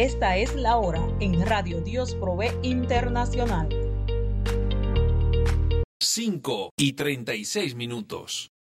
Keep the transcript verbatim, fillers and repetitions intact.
Esta es la hora en Radio Dios Provee Internacional. cinco y treinta y seis minutos.